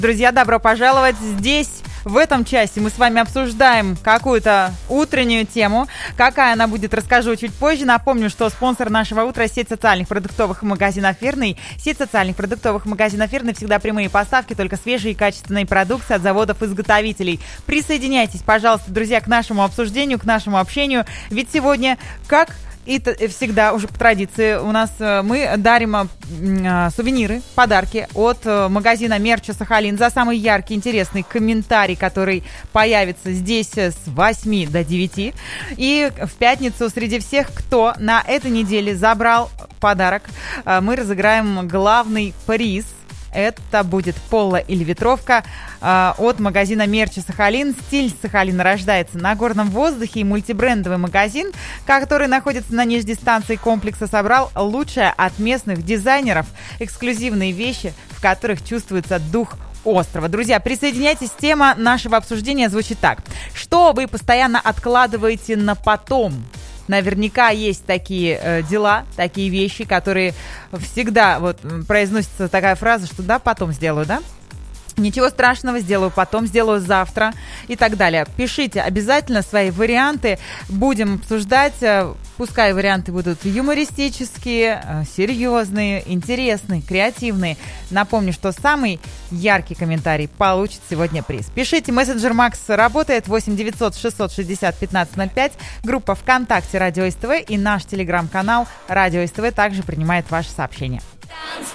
Друзья, добро пожаловать. Здесь, в этом часе, мы с вами обсуждаем какую-то утреннюю тему. Какая она будет, расскажу чуть позже. Напомню, что спонсор нашего утра — сеть социальных продуктовых магазинов «Ферный». Сеть социальных продуктовых магазинов «Ферный» всегда прямые поставки, только свежей и качественной продукции от заводов-изготовителей. Присоединяйтесь, пожалуйста, друзья, к нашему обсуждению, к нашему общению. Ведь сегодня, как и всегда, уже по традиции, у нас мы дарим сувениры, подарки от магазина мерча «Сахалин» за самый яркий, интересный комментарий, который появится здесь с 8 до 9. И в пятницу среди всех, кто на этой неделе забрал подарок, мы разыграем главный приз. Это будет поло или ветровка от магазина мерча «Сахалин». Стиль Сахалина рождается на горном воздухе, и мультибрендовый магазин, который находится на нижней станции комплекса, собрал лучшее от местных дизайнеров, эксклюзивные вещи, в которых чувствуется дух острова. Друзья, присоединяйтесь. Тема нашего обсуждения звучит так. Что вы постоянно откладываете на потом? Наверняка есть такие дела, такие вещи, которые всегда произносится такая фраза, что да, потом сделаю, да? Ничего страшного, сделаю потом, сделаю завтра и так далее. Пишите обязательно свои варианты, будем обсуждать. Пускай варианты будут юмористические, серьезные, интересные, креативные. Напомню, что самый яркий комментарий получит сегодня приз. Пишите, мессенджер Макс работает, 8 900 660 1505, группа ВКонтакте Радио СТВ и наш телеграм-канал Радио СТВ также принимает ваши сообщения.